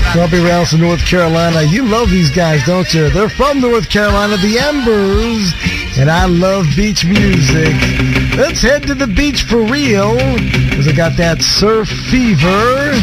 Robbie Rouse in North Carolina. You love these guys, don't you? They're from North Carolina, the Embers, and I love beach music. Let's head to the beach for real, because I got that surf fever.